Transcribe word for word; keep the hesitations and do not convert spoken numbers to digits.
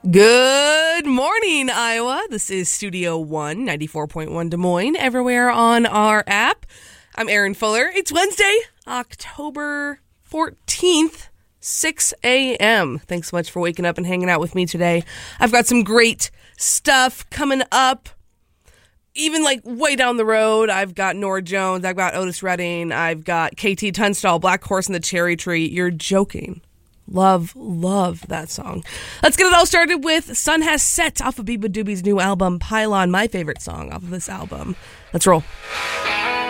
Good morning, Iowa. This is Studio One, ninety-four point one Des Moines, everywhere on our app. I'm Erin Fuller. It's Wednesday, October fourteenth, six a.m. Thanks so much for waking up and hanging out with me today. I've got some great stuff coming up. Even like way down the road, I've got Norah Jones, I've got Otis Redding, I've got K T Tunstall, Black Horse and the Cherry Tree. You're joking. Love, love that song. Let's get it all started with Sun Has Set off of Biba Doobie's new album, Pylon, my favorite song off of this album. Let's roll.